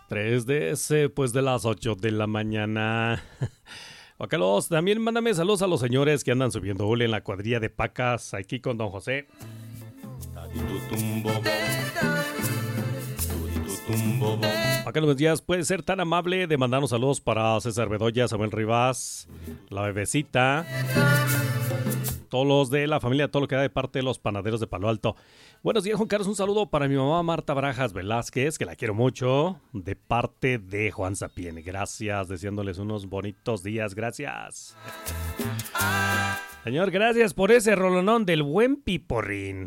3 de ese, pues de las 8 de la mañana. Juan Carlos, también mándame saludos a los señores que andan subiendo hule en la cuadrilla de Pacas, aquí con don José. Juan Carlos, buenos días. ¿Puede ser tan amable de mandarnos saludos para César Bedoya, Samuel Rivas, la bebecita, todos los de la familia, todo lo que da de parte de los panaderos de Palo Alto? Buenos días, Juan Carlos. Un saludo para mi mamá Marta Barajas Velázquez, que la quiero mucho, de parte de Juan Sapien. Gracias, deseándoles unos bonitos días. Gracias. Señor, gracias por ese rolonón del buen Piporrín.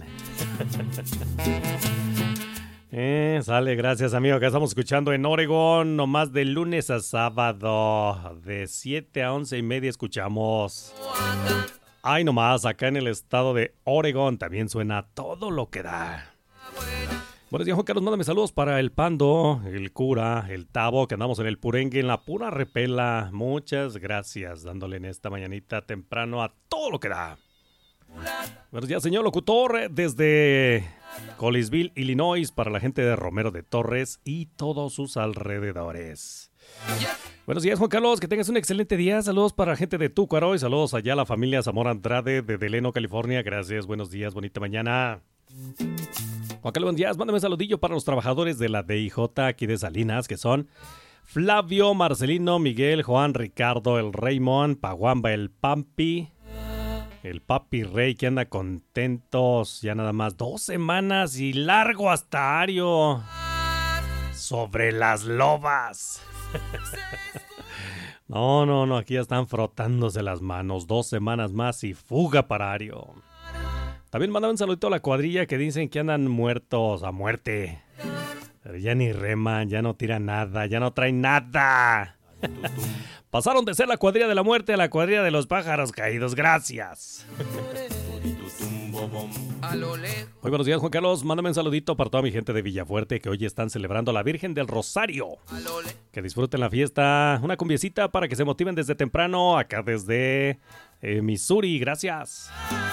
Sale, gracias, amigo, que estamos escuchando en Oregón, nomás de lunes a sábado, de 7 a 11:30 escuchamos. Ay, nomás, acá en el estado de Oregón también suena todo lo que da. Buenos días, Juan Carlos, mándame saludos para el Pando, el Cura, el Tabo, que andamos en el Purengue, en la pura repela. Muchas gracias, dándole en esta mañanita temprano a todo lo que da. Buenos días, señor locutor, desde Collinsville, Illinois, para la gente de Romero de Torres y todos sus alrededores. Buenos días, Juan Carlos, que tengas un excelente día. Saludos para la gente de Túcuaro y saludos allá a la familia Zamora Andrade de Deleno, California. Gracias, buenos días, bonita mañana. Juan Carlos, buenos días. Mándame un saludillo para los trabajadores de la DIJ aquí de Salinas, que son Flavio, Marcelino, Miguel, Juan, Ricardo, el Raymond, Paguamba, el Pampi, el Papi Rey, que anda contentos. Ya nada más 2 semanas y largo hasta Ario. Sobre las lobas. No, aquí ya están frotándose las manos. 2 semanas más y fuga para Ario. También mandan un saludito a la cuadrilla que dicen que andan muertos a muerte. Pero ya ni reman, ya no tiran nada, ya no traen nada. Pasaron de ser la cuadrilla de la muerte a la cuadrilla de los pájaros caídos. Gracias. Muy buenos días, Juan Carlos. Mándame un saludito para toda mi gente de Villafuerte que hoy están celebrando a la Virgen del Rosario. Que disfruten la fiesta. Una cumbiecita para que se motiven desde temprano acá desde Missouri. Gracias.